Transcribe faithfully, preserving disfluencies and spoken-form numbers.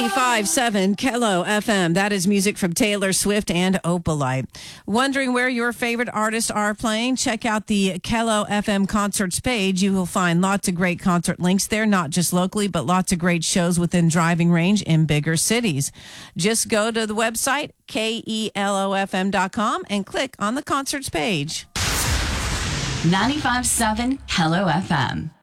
ninety-five point seven Kello F M. That is music from Taylor Swift and Opalite. Wondering where your favorite artists are playing? Check out the Kello F M concerts page. You will find lots of great concert links there, not just locally, but lots of great shows within driving range in bigger cities. Just go to the website, K E L O F M dot com, and click on the concerts page. ninety-five point seven Kello F M.